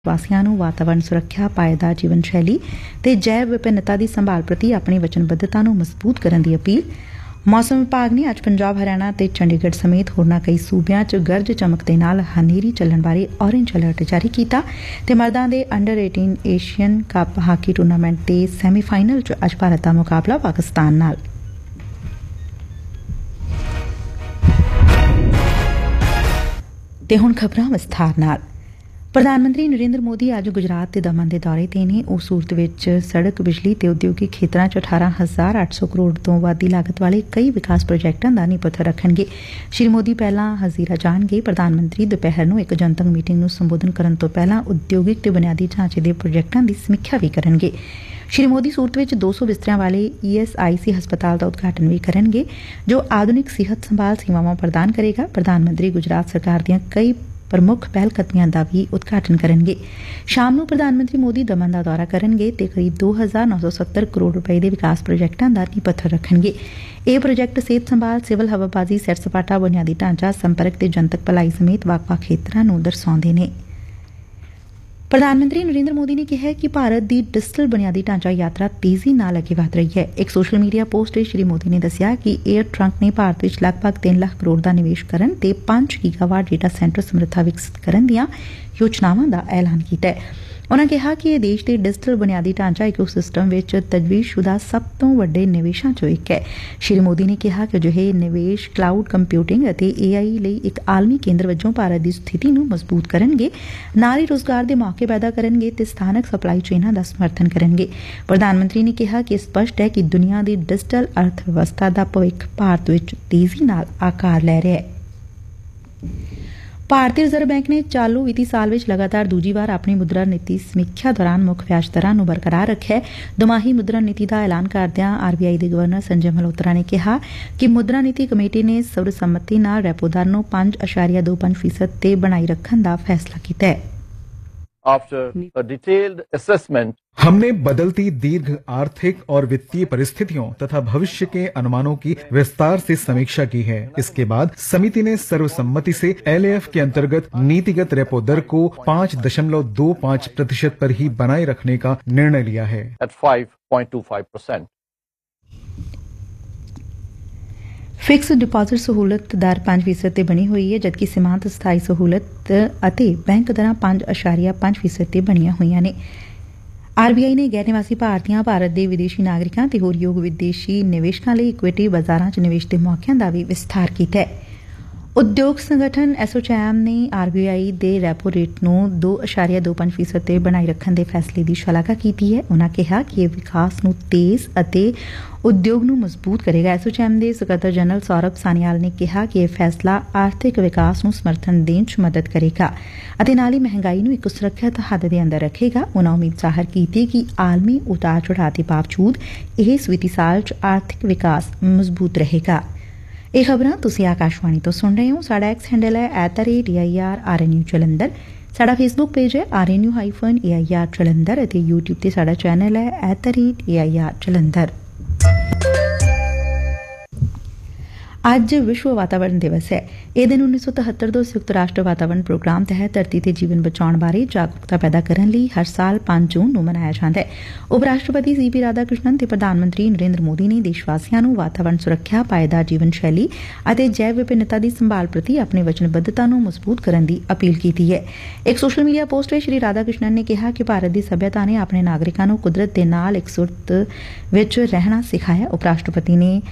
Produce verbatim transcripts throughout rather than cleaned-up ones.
ਵਾਸੀਆਂ ਨੂੰ ਵਾਤਾਵਰਣ ਸੁਰੱਖਿਆ, ਪਾਏਦਾਰ ਜੀਵਨ ਸ਼ੈਲੀ ਤੇ ਜੈਵ ਵਿਭਿੰਨਤਾ ਦੀ ਸੰਭਾਲ ਪ੍ਰਤੀ ਆਪਣੀ ਵਚਨਬੱਧਤਾ ਨੂੰ ਮਜ਼ਬੂਤ ਕਰਨ ਦੀ ਅਪੀਲ। ਮੌਸਮ ਵਿਭਾਗ ਨੇ ਅੱਜ ਪੰਜਾਬ, ਹਰਿਆਣਾ ਤੇ ਚੰਡੀਗੜ੍ਹ ਸਮੇਤ ਹੋਰਨਾਂ ਕਈ ਸੂਬਿਆਂ 'ਚ ਗਰਜ ਚਮਕ ਦੇ ਨਾਲ ਹਨੇਰੀ ਚੱਲਣ ਬਾਰੇ ਔਰੇਂਜ ਅਲਰਟ ਜਾਰੀ ਕੀਤਾ ਤੇ ਮਰਦਾਂ ਦੇ ਅੰਡਰ ਅਠਾਰਾਂ ਏਸ਼ੀਅਨ ਕੱਪ ਹਾਕੀ ਟੂਰਨਾਮੈਂਟ ਦੇ ਸੈਮੀਫਾਈਨਲ 'ਚ ਅੱਜ ਭਾਰਤ ਦਾ ਮੁਕਾਬਲਾ ਪਾਕਿਸਤਾਨ ਨਾਲ। ਤੇ ਹੁਣ ਖਬਰਾਂ ਵਿਸਥਾਰ ਨਾਲ। ਪ੍ਰਧਾਨ ਮੰਤਰੀ ਨਰਿੰਦਰ ਮੋਦੀ ਅੱਜ ਗੁਜਰਾਤ ਤੇ ਦਮਨ ਦੇ ਦੌਰੇ ਤੇ ਨੇ। ਉਹ ਸੂਰਤ ਵਿੱਚ ਸੜਕ, ਬਿਜਲੀ ਤੇ ਉਦਯੋਗਿਕ ਖੇਤਰਾਂ 'ਚ ਅਠਾਰਾਂ ਹਜ਼ਾਰ ਅੱਠ ਸੌ ਕਰੋੜ ਤੋਂ ਵੱਧ ਦੀ ਲਾਗਤ ਵਾਲੇ ਕਈ ਵਿਕਾਸ ਪ੍ਰੋਜੈਕਟਾਂ ਦਾ ਨੀਂਹ ਪੱਥਰ ਰੱਖਣਗੇ। ਸ਼੍ਰੀ ਮੋਦੀ ਪਹਿਲਾਂ ਹਜ਼ੀਰਾ ਜਾਣਗੇ। ਪ੍ਰਧਾਨ ਮੰਤਰੀ ਦੁਪਹਿਰ ਨੂੰ ਇੱਕ ਜਨਤਕ ਮੀਟਿੰਗ ਨੂੰ ਸੰਬੋਧਨ ਕਰਨ ਤੋਂ ਪਹਿਲਾਂ ਉਦਯੋਗਿਕ ਤੇ ਬੁਨਿਆਦੀ ਢਾਂਚੇ ਦੇ ਪ੍ਰੋਜੈਕਟਾਂ ਦੀ ਸਮੀਖਿਆ ਵੀ ਕਰਨਗੇ। ਸ਼੍ਰੀ ਮੋਦੀ ਸੂਰਤ ਵਿੱਚ ਦੋ ਸੌ ਬਿਸਤਰਿਆਂ ਵਾਲੇ ਈ ਐਸ ਆਈ ਸੀ ਹਸਪਤਾਲ ਦਾ ਉਦਘਾਟਨ ਵੀ ਕਰਨਗੇ, ਜੋ ਆਧੁਨਿਕ ਸਿਹਤ ਸੰਭਾਲ ਸੇਵਾਵਾਂ ਪ੍ਰਦਾਨ ਕਰੇਗਾ। ਪ੍ਰਧਾਨ ਮੰਤਰੀ ਗੁਜਰਾਤ ਸਰਕਾਰ ਦੀਆਂ ਕਈ ਪ੍ਰਮੁੱਖ ਪਹਿਲਕਦਮੀਆਂ ਦਾ ਵੀ ਉਦਘਾਟਨ ਕਰਨਗੇ। ਸ਼ਾਮ ਨੂੰ ਪ੍ਰਧਾਨ ਮੰਤਰੀ ਮੋਦੀ ਦਮਨ ਦਾ ਦੌਰਾ ਕਰਨਗੇ ਤੇ ਕਰੀਬ ਦੋ ਹਜ਼ਾਰ ਨੌ ਸੌ ਸੱਤਰ ਕਰੋੜ ਰੁਪਏ ਦੇ ਵਿਕਾਸ ਪ੍ਰੋਜੈਕਟਾਂ ਦਾ ਨੀਂਹ ਪੱਥਰ ਰੱਖਣਗੇ। ਇਹ ਪ੍ਰੋਜੈਕਟ ਸਿਹਤ ਸੰਭਾਲ, ਸਿਵਲ ਹਵਾਬਾਜ਼ੀ, ਸੈਰ ਸਪਾਟਾ, ਬੁਨਿਆਦੀ ਢਾਂਚਾ, ਸੰਪਰਕ ਤੇ ਜਨਤਕ ਭਲਾਈ ਸਮੇਤ ਵੱਖ-ਵੱਖ ਖੇਤਰਾਂ ਨੂੰ ਦਰਸਾਉਂਦੇ ਨੇ। ਪ੍ਰਧਾਨ ਮੰਤਰੀ ਨਰਿੰਦਰ ਮੋਦੀ ਨੇ ਕਿਹਾ ਕਿ ਭਾਰਤ ਦੀ ਡਿਜੀਟਲ ਬੁਨਿਆਦੀ ਢਾਂਚਾ ਯਾਤਰਾ ਤੇਜ਼ੀ ਨਾਲ ਅੱਗੇ ਵਧ ਰਹੀ ਹੈ। ਇੱਕ ਸੋਸ਼ਲ ਮੀਡੀਆ ਪੋਸਟ ਵਿੱਚ ਸ਼੍ਰੀ ਮੋਦੀ ਨੇ ਦੱਸਿਆ ਕਿ ਏਅਰ ਟਰੰਕ ਨੇ ਭਾਰਤ ਵਿੱਚ ਲਗਭਗ ਤਿੰਨ ਲੱਖ ਕਰੋੜ ਦਾ ਨਿਵੇਸ਼ ਕਰਨ ਤੇ ਪੰਜ ਗੀਗਾਵਾਟ ਡੇਟਾ ਸੈਂਟਰ ਸਮਰੱਥਾ ਵਿਕਸਿਤ ਕਰਨ ਦੀਆਂ ਯੋਜਨਾਵਾਂ ਦਾ ਐਲਾਨ ਕੀਤਾ ਹੈ। ਉਨ੍ਹਾਂ ਕਿਹਾ ਕਿ ਇਹ ਦੇਸ਼ ਦੇ ਡਿਜੀਟਲ ਬੁਨਿਆਦੀ ਢਾਂਚਾ ਇਕੋਸਿਸਟਮ ਵਿੱਚ ਤਜਵੀਜ਼ਸ਼ੁਦਾ ਸਭ ਤੋਂ ਵੱਡੇ ਨਿਵੇਸ਼ਾਂ 'ਚੋਂ ਇੱਕ ਹੈ। ਸ਼੍ਰੀ ਮੋਦੀ ਨੇ ਕਿਹਾ ਕਿ ਅਜਿਹੇ ਨਿਵੇਸ਼ ਕਲਾਊਡ ਕੰਪਿਊਟਿੰਗ ਅਤੇ ਏ ਆਈ ਲਈ ਇੱਕ ਆਲਮੀ ਕੇਂਦਰ ਵਜੋਂ ਭਾਰਤ ਦੀ ਸਥਿਤੀ ਨੂੰ ਮਜ਼ਬੂਤ ਕਰਨਗੇ, ਨਾਲ ਹੀ ਰੁਜ਼ਗਾਰ ਦੇ ਮੌਕੇ ਪੈਦਾ ਕਰਨਗੇ ਤੇ ਸਥਾਨਕ ਸਪਲਾਈ ਚੇਨਾਂ ਦਾ ਸਮਰਥਨ ਕਰਨਗੇ। ਪ੍ਰਧਾਨ ਮੰਤਰੀ ਨੇ ਕਿਹਾ ਕਿ ਸਪਸ਼ਟ ਹੈ ਕਿ ਦੁਨੀਆ ਦੀ ਡਿਜੀਟਲ ਅਰਥ ਵਿਵਸਥਾ ਦਾ ਭਵਿੱਖ ਭਾਰਤ ਵਿੱਚ ਤੇਜ਼ੀ ਨਾਲ ਆਕਾਰ ਲੈ ਰਿਹਾ ਹੈ। ਭਾਰਤੀ ਰਿਜ਼ਰਵ ਬੈਂਕ ਨੇ ਚਾਲੂ ਵਿੱਤੀ ਸਾਲ ਵਿੱਚ ਲਗਾਤਾਰ ਦੂਜੀ ਵਾਰ ਆਪਣੀ ਮੁਦਰਾ ਨੀਤੀ ਸਮੀਖਿਆ ਦੌਰਾਨ ਮੁੱਖ ਵਿਆਜ ਦਰਾਂ ਨੂੰ ਬਰਕਰਾਰ ਰੱਖਿਆ। ਦੋਮਾਹੀ ਮੁਦਰਾ ਨੀਤੀ ਦਾ ਐਲਾਨ ਕਰਦਿਆਂ ਆਰ ਬੀ ਆਈ ਦੇ ਗਵਰਨਰ ਸੰਜੇ ਮਲਹੋਤਰਾ ਨੇ ਕਿਹਾ ਕਿ ਮੁਦਰਾ ਨੀਤੀ ਕਮੇਟੀ ਨੇ ਸਰਵਸੰਮਤੀ ਨਾਲ ਰੈਪੋ ਦਰ ਨੂੰ ਪੰਜ ਅਸ਼ਾਰੀਆ ਦੋ ਪੰਜ ਫੀਸਦ ਤੇ ਬਣਾਈ ਰੱਖਣ ਦਾ ਫੈਸਲਾ ਕੀਤਾ ਹੈ। After a detailed assessment, हमने बदलती दीर्घ आर्थिक और वित्तीय परिस्थितियों तथा भविष्य के अनुमानों की विस्तार से समीक्षा की है। इसके बाद समिति ने सर्वसम्मति से एल ए एफ के अंतर्गत नीतिगत रेपो दर को पाँच दशमलव दो पाँच प्रतिशत पर ही बनाए रखने का निर्णय लिया है at five point two five percent. Fix deposit ਸਹੂਲਤ ਦਰ ਪੰਜ ਫੀਸਦ ਤੇ ਬਣੀ ਹੋਈ ਹੈ, ਜਦਕਿ ਸੀਮਾਂਤ ਸਥਾਈ ਸਹੂਲਤ ਅਤੇ ਬੈਂਕ ਦਰਾਂ ਪੰਜ ਅਸ਼ਾਰੀਆ ਪੰਜ ਫੀਸਦ ਤੇ ਬਣੀਆਂ ਹੋਈਆਂ ਨੇ। ਆਰ ਬੀ ਆਈ ਨੇ ਗੈਰ ਨਿਵਾਸੀ ਭਾਰਤੀਆਂ, ਭਾਰਤ ਦੇ ਵਿਦੇਸ਼ੀ ਨਾਗਰਿਕਾਂ ਤੇ ਹੋਰ ਯੋਗ ਵਿਦੇਸ਼ੀ ਨਿਵੇਸ਼ਕਾਂ ਲਈ ਇਕੁਇਟੀ ਬਾਜ਼ਾਰਾਂ 'ਚ ਨਿਵੇਸ਼ ਦੇ ਮੌਕਿਆਂ ਦਾ ਵੀ ਵਿਸਥਾਰ ਕੀਤਾ ਹੈ। ਉਦਯੋਗ ਸੰਗਠਨ ਐਸੋਚੈਮ ਨੇ ਆਰ ਬੀ ਆਈ ਦੇ ਰੈਪੋ ਰੇਟ ਨੂੰ ਦੋ ਅਸ਼ਾਰੀਆ ਦੋ ਪੰਜ ਫੀਸਦ ਤੇ ਬਣਾਈ ਰੱਖਣ ਦੇ ਫੈਸਲੇ ਦੀ ਸ਼ਲਾਘਾ ਕੀਤੀ ਹੈ। ਉਨ੍ਹਾਂ ਕਿਹਾ ਕਿ ਇਹ ਵਿਕਾਸ ਨੂੰ ਤੇਜ਼ ਅਤੇ ਉਦਯੋਗ ਨੂੰ ਮਜ਼ਬੂਤ ਕਰੇਗਾ। ਐਸੋਚੈਮ ਦੇ ਸਕੱਤਰ ਜਨਰਲ ਸੌਰਭ ਸਾਨੀਆਲ ਨੇ ਕਿਹਾ ਕਿ ਇਹ ਫੈਸਲਾ ਆਰਥਿਕ ਵਿਕਾਸ ਨੂੰ ਸਮਰਥਨ ਦੇਣ 'ਚ ਮਦਦ ਕਰੇਗਾ ਅਤੇ ਨਾਲ ਹੀ ਮਹਿੰਗਾਈ ਨੂੰ ਇੱਕ ਸੁਰੱਖਿਅਤ ਹੱਦ ਦੇ ਅੰਦਰ ਰੱਖੇਗਾ। ਉਨ੍ਹਾਂ ਉਮੀਦ ਜ਼ਾਹਰ ਕੀਤੀ ਕਿ ਆਲਮੀ ਉਤਾਰ ਚੜ੍ਹਾਅ ਦੇ ਬਾਵਜੂਦ ਇਸ ਵਿੱਤੀ ਸਾਲ 'ਚ ਆਰਥਿਕ ਵਿਕਾਸ ਮਜ਼ਬੂਤ ਰਹੇਗਾ। ਇਹ ਖਬਰਾਂ ਤੁਸੀਂ ਆਕਾਸ਼ਵਾਣੀ ਤੋਂ ਸੁਣ ਰਹੇ ਹੋ। ਸਾਡਾ ਐਕਸ ਹੈਂਡਲ ਹੈ at the rate A I R R N U Jalandhar. ਸਾਡਾ ਫੇਸਬੁੱਕ ਪੇਜ ਹੈ R N U hyphen A I R Jalandhar ਅਤੇ ਯੂਟਿਊਬ ਤੇ ਸਾਡਾ ਚੈਨਲ ਹੈ at the rate A I R Jalandhar. ਅੱਜ ਵਿਸ਼ਵ ਵਾਤਾਵਰਣ ਦਿਵਸ ਹੈ। ਇਹ ਦਿਨ ਉੱਨੀ ਸੌ ਤਿਹੱਤਰ ਤੋਂ ਸੰਯੁਕਤ ਰਾਸ਼ਟਰ ਵਾਤਾਵਰਣ ਪ੍ਰੋਗਰਾਮ ਤਹਿਤ ਧਰਤੀ ਤੇ ਜੀਵਨ ਬਚਾਉਣ ਬਾਰੇ ਜਾਗਰੂਕਤਾ ਪੈਦਾ ਕਰਨ ਲਈ ਹਰ ਸਾਲ ਪੰਜ ਜੂਨ ਨੂੰ ਮਨਾਇਆ ਜਾਂਦਾ ਹੈ। ਉਪ ਰਾਸ਼ਟਰਪਤੀ ਸੀ ਪੀ ਰਾਧਾ ਕ੍ਰਿਸ਼ਨਨ ਤੇ ਪ੍ਰਧਾਨ ਮੰਤਰੀ ਨਰਿੰਦਰ ਮੋਦੀ ਨੇ ਦੇਸ਼ ਵਾਸੀਆਂ ਨੂੰ ਵਾਤਾਵਰਣ ਸੁਰੱਖਿਆ, ਪਾਏਦਾਰ ਜੀਵਨ ਸ਼ੈਲੀ ਅਤੇ ਜੈਵ ਵਿਭਿੰਨਤਾ ਦੀ ਸੰਭਾਲ ਪ੍ਰਤੀ ਆਪਣੀ ਵਚਨਬੱਧਤਾ ਨੂੰ ਮਜ਼ਬੂਤ ਕਰਨ ਦੀ ਅਪੀਲ ਕੀਤੀ ਹੈ। ਇੱਕ ਸੋਸ਼ਲ ਮੀਡੀਆ ਪੋਸਟ ਵਿੱਚ ਸ਼੍ਰੀ ਰਾਧਾ ਕ੍ਰਿਸ਼ਨਨ ਨੇ ਕਿਹਾ ਕਿ ਭਾਰਤ ਦੀ ਸੱਭਿਅਤਾ ਨੇ ਆਪਣੇ ਨਾਗਰਿਕਾਂ ਨੂੰ ਕੁਦਰਤ ਦੇ ਨਾਲ ਇਕਸੁਰਤ ਵਿੱਚ ਰਹਿਣਾ ਸਿਖਾਇਆ। ਉਪ ਰਾਸ਼ਟਰਪਤੀ ਨੇ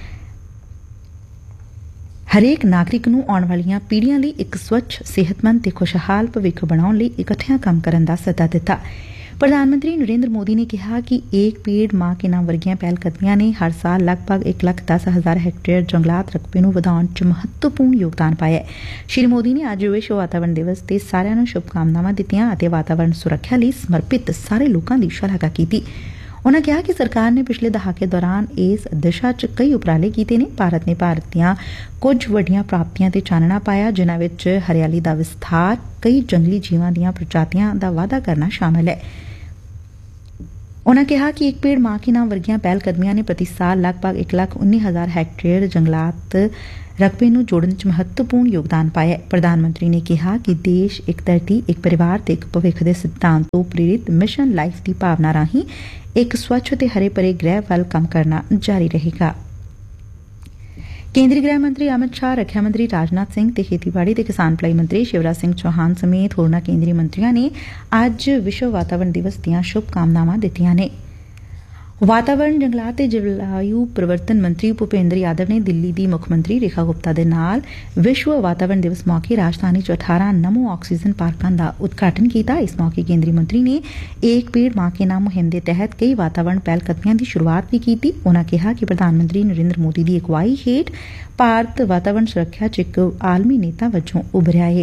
ਹਰੇਕ ਨਾਗਰਿਕ ਨੂੰ ਆਉਣ ਵਾਲੀਆਂ ਪੀੜ੍ਹੀਆਂ ਲਈ ਇੱਕ ਸਵੱਛ, ਸਿਹਤਮੰਦ ਤੇ ਖੁਸ਼ਹਾਲ ਭਵਿੱਖ ਬਣਾਉਣ ਲਈ ਇਕੱਠਿਆਂ ਕੰਮ ਕਰਨ ਦਾ ਸੱਦਾ ਦਿੱਤਾ। ਪ੍ਰਧਾਨ ਮੰਤਰੀ ਨਰਿੰਦਰ ਮੋਦੀ ਨੇ ਕਿਹਾ ਕਿ ਏਕ ਪੇੜ ਮਾਂ ਕੇ ਨਾਮ ਵਰਗੀਆਂ ਪਹਿਲਕਦਮੀਆਂ ਨੇ ਹਰ ਸਾਲ ਲਗਭਗ ਇੱਕ ਲੱਖ ਦਸ ਹਜ਼ਾਰ ਹੈਕਟੇਅਰ ਜੰਗਲਾਤ ਰਕਬੇ ਨੂੰ ਵਧਾਉਣ 'ਚ ਮਹੱਤਵਪੂਰਨ ਯੋਗਦਾਨ ਪਾਇਆ। ਸ਼੍ਰੀ ਮੋਦੀ ਨੇ ਅੱਜ ਵਿਸ਼ਵ ਵਾਤਾਵਰਣ ਦਿਵਸ ਤੇ ਸਾਰਿਆਂ ਨੂੰ ਸ਼ੁਭਕਾਮਨਾਵਾਂ ਦਿੱਤੀਆਂ ਅਤੇ ਵਾਤਾਵਰਣ ਸੁਰੱਖਿਆ ਲਈ ਸਮਰਪਿਤ ਸਾਰੇ ਲੋਕਾਂ ਦੀ ਸ਼ਲਾਘਾ ਕੀਤੀ। ਉਨ੍ਹਾਂ ਕਿਹਾ ਕਿ ਸਰਕਾਰ ਨੇ ਪਿਛਲੇ ਦਹਾਕੇ ਦੌਰਾਨ ਇਸ ਦਿਸ਼ਾ 'ਚ ਕਈ ਉਪਰਾਲੇ ਕੀਤੇ ਨੇ। ਭਾਰਤ ਨੇ ਭਾਰਤ ਦੀਆਂ ਕੁਝ ਵੱਡੀਆਂ ਪ੍ਰਾਪਤੀਆਂ ਤੇ ਚਾਨਣਾ ਪਾਇਆ, ਜਿਨ੍ਹਾਂ ਵਿੱਚ ਹਰਿਆਲੀ ਦਾ ਵਿਸਥਾਰ, ਕਈ ਜੰਗਲੀ ਜੀਵਾਂ ਦੀਆਂ ਪ੍ਰਜਾਤੀਆਂ ਦਾ ਵਾਧਾ ਕਰਨਾ ਸ਼ਾਮਲ ਹੈ। ਉਨਾਂ ਕਿਹਾ ਕਿ ਇੱਕ ਪੇੜ ਮਾਂ ਕੇ ਨਾਮ ਵਰਗੀਆਂ ਪਹਿਲ ਕਦਮੀਆਂ ਨੇ ਪ੍ਰਤੀ ਸਾਲ ਲਗਭਗ ਇੱਕ ਲੱਖ ਉੱਨੀ ਹਜ਼ਾਰ ਹੈਕਟੇਅਰ ਜੰਗਲਾਤ ਰਕਬੇ ਨੂੰ ਜੋੜਨ ਚ ਮਹੱਤਵਪੂਰਨ ਯੋਗਦਾਨ ਪਾਇਆ। ਪ੍ਰਧਾਨ ਮੰਤਰੀ ਨੇ ਕਿਹਾ ਕਿ ਦੇਸ਼ ਇੱਕ ਧਰਤੀ, ਇੱਕ ਪਰਿਵਾਰ ਤੇ ਇੱਕ ਭਵਿੱਖ ਦੇ ਸਿਧਾਂਤ ਤੋਂ ਪ੍ਰੇਰਿਤ ਮਿਸ਼ਨ ਲਾਈਫ ਦੀ ਭਾਵਨਾ ਰਾਹੀਂ ਇੱਕ ਸਵੱਛ ਤੇ ਹਰੇ ਭਰੇ ਗ੍ਰਹਿ ਵੱਲ ਕੰਮ ਕਰਨਾ ਜਾਰੀ ਰਹੇਗਾ। ਕੇਂਦਰੀ ਗ੍ਰਹਿ ਮੰਤਰੀ ਅਮਿਤ ਸ਼ਾਹ, ਰੱਖਿਆ ਮੰਤਰੀ ਰਾਜਨਾਥ ਸਿੰਘ ਤੇ ਖੇਤੀਬਾੜੀ ਤੇ ਕਿਸਾਨ ਭਲਾਈ ਮੰਤਰੀ ਸ਼ਿਵਰਾਜ ਸਿੰਘ ਚੌਹਾਨ ਸਮੇਤ ਹੋਰਨਾਂ ਕੇਂਦਰੀ ਮੰਤਰੀਆਂ ਨੇ ਅੱਜ ਵਿਸ਼ਵ ਵਾਤਾਵਰਣ ਦਿਵਸ ਦੀਆਂ ਸ਼ੁਭ ਕਾਮਨਾਵਾਂ ਦਿੱਤੀਆਂ ਨੇ। ਵਾਤਾਵਰਣ, ਜੰਗਲਾਤ ਤੇ ਜਲਵਾਯੂ ਪਰਿਵਰਤਨ ਮੰਤਰੀ ਭੁਪੇਂਦਰ ਯਾਦਵ ਨੇ ਦਿੱਲੀ ਦੀ ਮੁੱਖ ਮੰਤਰੀ ਰੇਖਾ ਗੁਪਤਾ ਦੇ ਨਾਲ ਵਿਸ਼ਵ ਵਾਤਾਵਰਣ ਦਿਵਸ ਮੌਕੇ ਰਾਜਧਾਨੀ ਚ ਅਠਾਰਾਂ ਨਮੋ ਆਕਸੀਜਨ ਪਾਰਕਾਂ ਦਾ ਉਦਘਾਟਨ ਕੀਤਾ। ਇਸ ਮੌਕੇ ਕੇਂਦਰੀ ਮੰਤਰੀ ਨੇ ਏਕ ਪੇੜ ਮਾਂ ਕੇ ਨਾਮ ਮੁਹਿੰਮ ਦੇ ਤਹਿਤ ਕਈ ਵਾਤਾਵਰਣ ਪਹਿਲ ਕਦਮੀਆਂ ਦੀ ਸ਼ੁਰੂਆਤ ਵੀ ਕੀਤੀ। ਉਨਾਂ ਕਿਹਾ ਕਿ ਪ੍ਰਧਾਨ ਮੰਤਰੀ ਨਰਿੰਦਰ ਮੋਦੀ ਦੀ ਅਗਵਾਈ ਹੇਠ ਭਾਰਤ ਵਾਤਾਵਰਣ ਸੁਰੱਖਿਆ ਚ ਇੱਕ ਆਲਮੀ ਨੇਤਾ ਵਜੋਂ ਉਭਰਿਆ ਏ।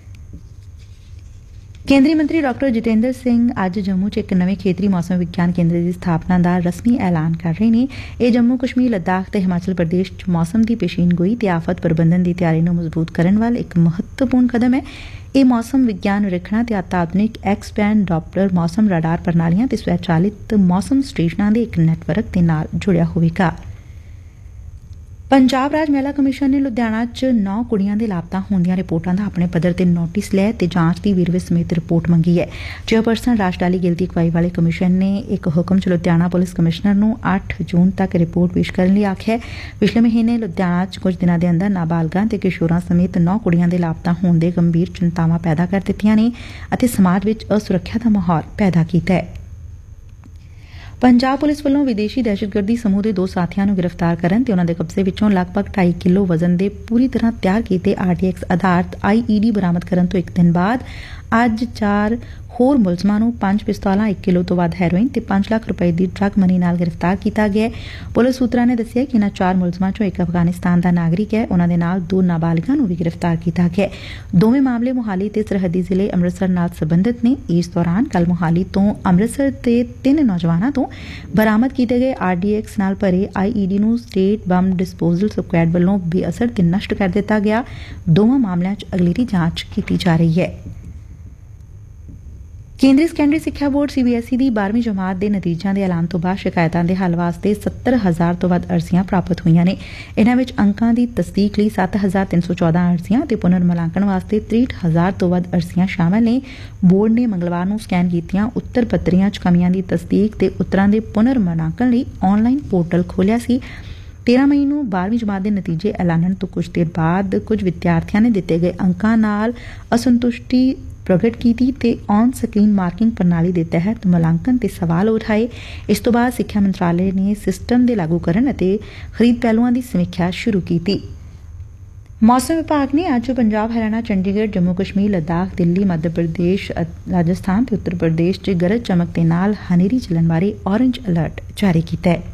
ਕੇਂਦਰੀ ਮੰਤਰੀ ਡਾਕਟਰ ਜਤਿੰਦਰ ਸਿੰਘ ਅੱਜ ਜੰਮੂ ਚ ਇੱਕ ਨਵੇਂ ਖੇਤਰੀ ਮੌਸਮ ਵਿਗਿਆਨ ਕੇਂਦਰ ਦੀ ਸਥਾਪਨਾ ਦਾ ਰਸਮੀ ਐਲਾਨ ਕਰ ਰਹੇ ਨੇ। ਇਹ ਜੰਮੂ ਕਸ਼ਮੀਰ, ਲੱਦਾਖ ਤੇ ਹਿਮਾਚਲ ਪ੍ਰਦੇਸ਼ ਚ ਮੌਸਮ ਦੀ ਪੇਸ਼ੀਨਗੋਈ ਤੇ ਆਫਤ ਪ੍ਰਬੰਧਨ ਦੀ ਤਿਆਰੀ ਨੂੰ ਮਜ਼ਬੂਤ ਕਰਨ ਵੱਲ ਇੱਕ ਮਹੱਤਵਪੂਰਨ ਕਦਮ ਹੈ। ਇਹ ਮੌਸਮ ਵਿਗਿਆਨ ਨਿਰੀਖਣਾਂ ਤੇ ਅਤਿਆਧੁਨਿਕ ਐਕਸ ਬੈਂਡ ਡਾਪਲਰ ਮੌਸਮ ਰਡਾਰ ਪ੍ਰਣਾਲੀਆਂ ਤੇ ਸਵੈਚਾਲਿਤ ਮੌਸਮ ਸਟੇਸ਼ਨਾਂ ਦੇ ਇੱਕ ਨੈਟਵਰਕ ਦੇ ਨਾਲ ਜੁੜਿਆ ਹੋਵੇਗਾ। ਪੰਜਾਬ ਰਾਜ ਮਹਿਲਾ ਕਮਿਸ਼ਨ ਨੇ ਲੁਧਿਆਣਾ ਚ ਨੌ ਕੁੜੀਆਂ ਦੇ ਲਾਪਤਾ ਹੋਣ ਦੀਆਂ ਰਿਪੋਰਟਾਂ ਦਾ ਆਪਣੇ ਪੱਧਰ ਤੇ ਨੋਟਿਸ ਲਿਆ ਤੇ ਜਾਂਚ ਦੀ ਵੇਰਵੇ ਸਮੇਤ ਰਿਪੋਰਟ ਮੰਗੀ ਹੈ। ਚੇਅਰਪਰਸਨ ਰਾਜਡਾਲੀ ਗਿੱਲ ਦੀ ਅਗਵਾਈ ਵਾਲੇ ਕਮਿਸ਼ਨ ਨੇ ਇੱਕ ਹੁਕਮ ਚ ਲੁਧਿਆਣਾ ਪੁਲਿਸ ਕਮਿਸ਼ਨਰ ਨੂੰ ਅੱਠ ਜੂਨ ਤੱਕ ਰਿਪੋਰਟ ਪੇਸ਼ ਕਰਨ ਲਈ ਆਖਿਆ। ਪਿਛਲੇ ਮਹੀਨੇ ਲੁਧਿਆਣਾ ਚ ਕੁਝ ਦਿਨਾਂ ਦੇ ਅੰਦਰ ਨਾਬਾਲਗਾਂ ਤੇ ਕਿਸ਼ੋਰਾਂ ਸਮੇਤ ਨੌ ਕੁੜੀਆਂ ਦੇ ਲਾਪਤਾ ਹੋਣ ਦੇ ਗੰਭੀਰ ਚਿੰਤਾਵਾਂ ਪੈਦਾ ਕਰ ਦਿੱਤੀਆਂ ਨੇ ਅਤੇ ਸਮਾਜ ਵਿੱਚ ਅਸੁਰੱਖਿਆ ਦਾ ਮਾਹੌਲ ਪੈਦਾ ਕੀਤਾ ਹੈ। ਪੰਜਾਬ ਪੁਲਿਸ ਵੱਲੋਂ ਵਿਦੇਸ਼ੀ ਦਹਿਸ਼ਤਗਰਦੀ ਸਮੂਹ ਦੇ ਦੋ ਸਾਥੀਆਂ ਨੂੰ ਗ੍ਰਿਫਤਾਰ ਕਰਨ ਤੇ ਉਨ੍ਹਾਂ ਦੇ ਕਬਜ਼ੇ ਵਿੱਚੋਂ ਲਗਭਗ ਢਾਈ ਕਿਲੋ ਵਜ਼ਨ ਦੇ ਪੂਰੀ ਤਰ੍ਹਾਂ ਤਿਆਰ ਕੀਤੇ ਆਰ ਡੀ ਐਕਸ ਆਧਾਰਿਤ ਆਈ ਈ ਡੀ ਬਰਾਮਦ ਕਰਨ ਤੋਂ ਇੱਕ ਦਿਨ ਬਾਅਦ ਅੱਜ ਚਾਰ ਹੋਰ ਮੁਲਜ਼ਮਾਂ ਨੂੰ ਪੰਜ ਪਿਸਤੌਲਾਂ, ਇੱਕ ਕਿਲੋ ਤੋਂ ਵੱਧ ਹੈਰੋਇਨ ਤੇ ਪੰਜ ਲੱਖ ਰੁਪਏ ਦੀ ਡਰੱਗ ਮਨੀ ਨਾਲ ਗ੍ਰਿਫਤਾਰ ਕੀਤਾ ਗਿਆ। ਪੁਲਿਸ ਸੂਤਰਾਂ ਨੇ ਦੱਸਿਆ ਕਿ ਇਨ੍ਹਾਂ ਚਾਰ ਮੁਲਜ਼ਮਾਂ ਚੋਂ ਇੱਕ ਅਫਗਾਨਿਸਤਾਨ ਦਾ ਨਾਗਰਿਕ ਹੈ। ਉਨ੍ਹਾਂ ਦੇ ਨਾਲ ਦੋ ਨਾਬਾਲਿਗਾਂ ਨੂੰ ਵੀ ਗ੍ਰਿਫਤਾਰ ਕੀਤਾ ਗਿਆ। ਦੋਵੇਂ ਮਾਮਲੇ ਮੁਹਾਲੀ ਤੇ ਸਰਹੱਦੀ ਜ਼ਿਲ੍ਹੇ ਅੰਮ੍ਰਿਤਸਰ ਨਾਲ ਸੰਬੰਧਿਤ ਨੇ। ਇਸ ਦੌਰਾਨ ਕੱਲ ਮੁਹਾਲੀ ਤੋਂ ਅੰਮ੍ਰਿਤਸਰ ਦੇ ਤਿੰਨ ਨੌਜਵਾਨਾਂ ਤੋਂ ਬਰਾਮਦ ਕੀਤੇ ਗਏ ਆਰ ਡੀ ਐਕਸ ਨਾਲ ਭਰੇ ਆਈ ਈ ਡੀ ਨੂੰ ਸਟੇਟ ਬੰਬ ਡਿਸਪੋਜ਼ਲ ਸਕੁਐਡ ਵੱਲੋਂ ਬੇਅਸਰ ਤੇ ਨਸ਼ਟ ਕਰ ਦਿੱਤਾ ਗਿਆ। ਦੋਵਾਂ ਮਾਮਲਿਆਂ ਚ ਅਗਲੇਰੀ ਜਾਂਚ ਕੀਤੀ ਜਾ ਰਹੀ ਹੈ। ਕੇਂਦਰੀ ਸੈਕੰਡਰੀ ਸਿੱਖਿਆ board C B S E ਦੀ ਬਾਰ੍ਹਵੀਂ ਜਮਾਤ ਦੇ ਨਤੀਜਿਆਂ ਦੇ ਐਲਾਨ ਤੋਂ ਬਾਅਦ ਸ਼ਿਕਾਇਤਾਂ ਦੇ ਹੱਲ ਵਾਸਤੇ ਸੱਤਰ ਹਜ਼ਾਰ ਤੋਂ ਵੱਧ ਅਰਜ਼ੀਆਂ ਪ੍ਰਾਪਤ ਹੋਈਆਂ ਨੇ। ਇਨ੍ਹਾਂ ਵਿੱਚ ਅੰਕਾਂ ਦੀ ਤਸਦੀਕ ਲਈ ਸੱਤ ਹਜ਼ਾਰ ਤਿੰਨ ਸੌ ਚੌਦਾਂ ਅਰਜ਼ੀਆਂ ਤੇ ਪੁਨਰ ਮੁਲਾਂਕਣ ਵਾਸਤੇ ਤ੍ਰੇਹਠ ਹਜ਼ਾਰ ਤੋਂ ਵੱਧ ਅਰਜ਼ੀਆਂ ਸ਼ਾਮਲ ਨੇ। ਬੋਰਡ ਨੇ ਮੰਗਲਵਾਰ ਨੂੰ ਸਕੈਨ ਕੀਤੀਆਂ ਉੱਤਰ ਪੱਤਰੀਆਂ ਚ ਕਮੀਆਂ ਦੀ ਤਸਦੀਕ ਤੇ ਉੱਤਰਾਂ ਦੇ ਪੁਨਰ ਮੁਲਾਂਕਣ ਲਈ ਆਨਲਾਈਨ ਪੋਰਟਲ ਖੋਲ੍ਹਿਆ ਸੀ। ਤੇਰਾਂ ਮਈ ਨੂੰ ਬਾਰ੍ਹਵੀਂ ਜਮਾਤ ਦੇ ਨਤੀਜੇ ਐਲਾਨਣ ਤੋਂ ਕੁਝ ਦੇਰ ਬਾਅਦ ਕੁਝ ਵਿਦਿਆਰਥੀਆਂ ਨੇ ਦਿੱਤੇ ਗਏ ਅੰਕਾਂ ਨਾਲ ਅਸੰਤੁਸ਼ਟੀ ਪ੍ਰਗਟ ਕੀਤੀ ਤੇ ਔਨ ਸਕਰੀਨ ਮਾਰਕਿੰਗ ਪ੍ਰਣਾਲੀ ਦੇ ਤਹਿਤ ਮੁਲਾਂਕਣ ਤੇ ਸਵਾਲ ਉਠਾਏ। ਇਸ ਤੋਂ ਬਾਅਦ ਸਿੱਖਿਆ ਮੰਤਰਾਲੇ ਨੇ ਸਿਸਟਮ ਦੇ ਲਾਗੂਕਰਨ ਅਤੇ ਖਰੀਦ ਪਹਿਲੂਆਂ ਦੀ ਸਮੀਖਿਆ ਸ਼ੁਰੂ ਕੀਤੀ। ਮੌਸਮ ਵਿਭਾਗ ਨੇ ਅੱਜ ਪੰਜਾਬ, ਹਰਿਆਣਾ, ਚੰਡੀਗੜ੍ਹ, ਜੰਮੂ ਕਸ਼ਮੀਰ, ਲੱਦਾਖ, ਦਿੱਲੀ, ਮੱਧ ਪ੍ਰਦੇਸ਼, ਰਾਜਸਥਾਨ ਤੇ ਉੱਤਰ ਪ੍ਰਦੇਸ਼ ਚ ਗਰਜ ਚਮਕ ਦੇ ਨਾਲ ਹਨੇਰੀ ਚੱਲਣ ਬਾਰੇ ਔਰੇਂਜ ਅਲਰਟ ਜਾਰੀ ਕੀਤਾ ਹੈ।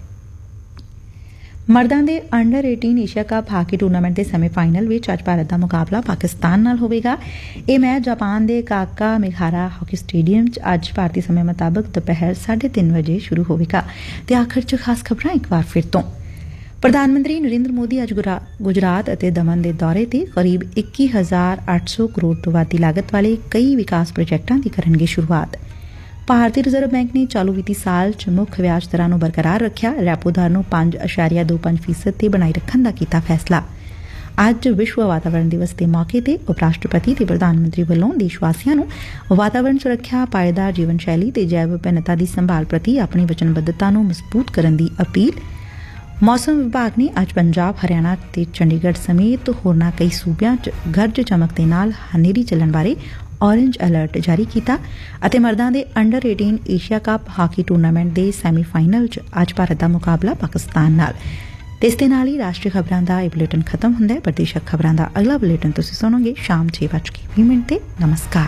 ਮਰਦਾਂ ਦੇ ਅੰਡਰ ਅਠਾਰਾਂ ਏਸ਼ੀਆ ਕੱਪ ਹਾਕੀ ਟੂਰਨਾਮੈਂਟ ਦੇ ਸੈਮੀਫਾਈਨਲ ਵਿੱਚ ਅੱਜ ਭਾਰਤ ਦਾ ਮੁਕਾਬਲਾ ਪਾਕਿਸਤਾਨ ਨਾਲ ਹੋਵੇਗਾ। ਇਹ ਮੈਚ ਜਾਪਾਨ ਦੇ ਕਾਕਾ ਮਿਹਾਰਾ ਹਾਕੀ ਸਟੇਡੀਅਮ 'ਚ ਅੱਜ ਭਾਰਤੀ ਸਮੇਂ ਮੁਤਾਬਕ ਦੁਪਹਿਰ ਸਾਢੇ ਤਿੰਨ ਵਜੇ ਸ਼ੁਰੂ ਹੋਵੇਗਾ। ਤੇ ਆਖਰ 'ਚ ਖਾਸ ਖਬਰਾਂ ਇੱਕ ਵਾਰ ਫਿਰ ਤੋਂ। ਪ੍ਰਧਾਨ ਮੰਤਰੀ ਨਰਿੰਦਰ ਮੋਦੀ ਅੱਜ ਗੁਜਰਾਤ ਅਤੇ ਦਮਨ ਦੇ ਦੌਰੇ ਤੇ ਕਰੀਬ ਇੱਕੀ ਹਜ਼ਾਰ ਅੱਠ ਸੌ ਕਰੋੜ ਤੋਂ ਵੱਧ ਦੀ ਲਾਗਤ ਵਾਲੇ ਕਈ ਵਿਕਾਸ ਪ੍ਰੋਜੈਕਟਾਂ ਦੀ ਕਰਨਗੇ ਸ਼ੁਰੂਆਤ। ਭਾਰਤੀ ਰਿਜ਼ਰਵ ਬੈਂਕ ਨੇ ਚਾਲੂ ਵਿੱਤੀ ਸਾਲ ਚ ਮੁੱਖ ਵਿਆਜ ਦਰਾਂ ਨੂੰ ਬਰਕਰਾਰ ਰੱਖਿਆ। ਰੈਪੋ ਦਰ ਨੂੰ ਪੰਜ ਅਸ਼ਾਰੀਆ ਦੋ ਪੰਜ ਫੀਸਦ ਤੇ ਬਣਾਈ ਰੱਖਣ ਦਾ ਕੀਤਾ ਫੈਸਲਾ। ਅੱਜ ਵਿਸ਼ਵ ਵਾਤਾਵਰਣ ਦਿਵਸ ਦੇ ਮੌਕੇ ਤੇ ਉਪ ਰਾਸ਼ਟਰਪਤੀ ਤੇ ਪ੍ਰਧਾਨ ਮੰਤਰੀ ਵੱਲੋਂ ਦੇਸ਼ ਵਾਸੀਆਂ ਨੂੰ ਵਾਤਾਵਰਣ ਸੁਰੱਖਿਆ, ਪਾਏਦਾਰ ਜੀਵਨ ਸ਼ੈਲੀ ਤੇ ਜੈਵ ਵਿਭਿੰਨਤਾ ਦੀ ਸੰਭਾਲ ਪ੍ਰਤੀ ਆਪਣੀ ਵਚਨਬੱਧਤਾ ਨੂੰ ਮਜ਼ਬੂਤ ਕਰਨ ਦੀ ਅਪੀਲ। ਮੌਸਮ ਵਿਭਾਗ ਨੇ ਅੱਜ ਪੰਜਾਬ, ਹਰਿਆਣਾ ਤੇ ਚੰਡੀਗੜ੍ਹ ਸਮੇਤ ਹੋਰਨਾਂ ਕਈ ਸੂਬਿਆਂ ਚ ਗਰਜ ਚਮਕ ਦੇ ਨਾਲ ਹਨੇਰੀ ਚੱਲਣ ਬਾਰੇ ਔਰੇਂਜ ਅਲਰਟ ਜਾਰੀ ਕੀਤਾ। ਅਤੇ ਮਰਦਾਂ ਦੇ ਅੰਡਰ ਅਠਾਰਾਂ ਏਸ਼ੀਆ ਕੱਪ ਹਾਕੀ ਟੂਰਨਾਮੈਂਟ ਦੇ ਸੈਮੀਫਾਈਨਲ 'ਚ ਅੱਜ ਭਾਰਤ ਦਾ ਮੁਕਾਬਲਾ ਪਾਕਿਸਤਾਨ ਨਾਲ। ਤੇ ਇਸ ਦੇ ਨਾਲ ਹੀ ਰਾਸ਼ਟਰੀ ਖਬਰਾਂ ਦਾ ਇਹ ਬੁਲੇਟਿਨ ਖਤਮ ਹੁੰਦਾ ਹੈ। ਪ੍ਰਦੇਸ਼ਕ ਖਬਰਾਂ ਦਾ ਅਗਲਾ ਬੁਲੇਟਿਨ ਤੁਸੀਂ ਸੁਣੋਗੇ ਸ਼ਾਮ ਛੇ ਵੱਜ ਕੇ ਵੀਹ ਮਿੰਟ ਤੇ। ਨਮਸਕਾਰ।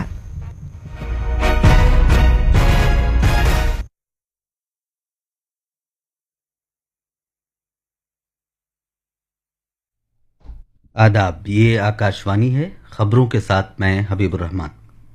आदाब, ये आकाशवाणी है। खबरों के साथ मैं हबीबुर रहमान।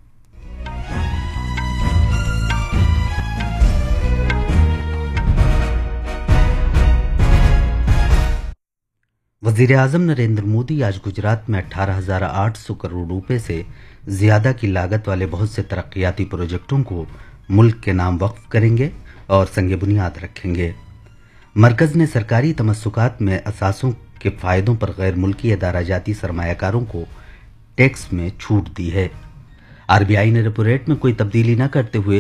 वजीर आजम नरेंद्र मोदी आज गुजरात में अठारह हजार आठ सौ करोड़ रुपए से ज्यादा की लागत वाले बहुत से तरक्याती प्रोजेक्टों को मुल्क के नाम वक्फ करेंगे और संग बुनियाद रखेंगे। मरकज ने सरकारी तमस्सुकात में असासों के फायदों पर गैर मुल्की अदारा जाती सरमायाकारों को टैक्स में छूट दी है। आरबीआई ने रेपो रेट में कोई तब्दीली न करते हुए